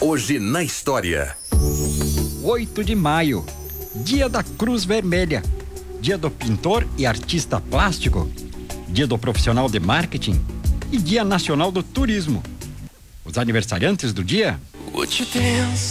Hoje na história. 8 de maio, Dia da Cruz Vermelha, Dia do Pintor e Artista Plástico, Dia do Profissional de Marketing e Dia Nacional do Turismo. Os aniversariantes do dia: